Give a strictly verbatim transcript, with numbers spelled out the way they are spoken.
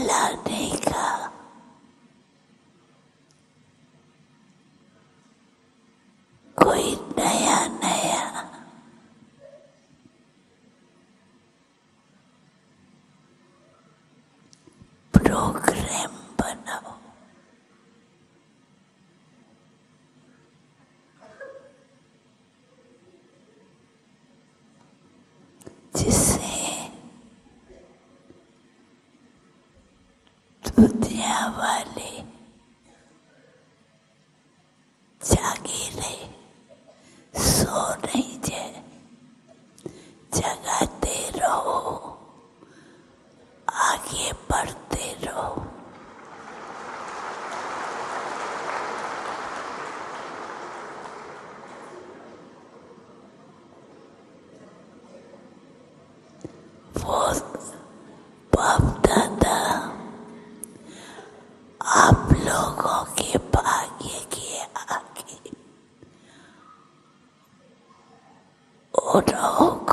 लाने का कोई नया नया प्रोग्राम बनाओ, जिससे दुनिया वाले जागे रहे, सो नहीं जाए, जगाते रहो, आगे बढ़ते रहो। वो बाप दादा आप लोगों के भाग्य के आगे उन्हों